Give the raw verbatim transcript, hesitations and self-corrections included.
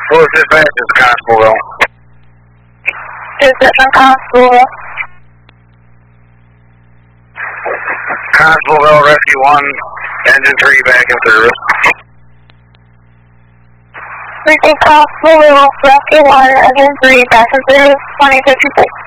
Who is dispatch? It's Constableville. Dispatch on Constableville. Constableville, Rescue one, Engine three back in service. Reaching Constableville, Rescue one, Engine three back in service, twenty fifty-six.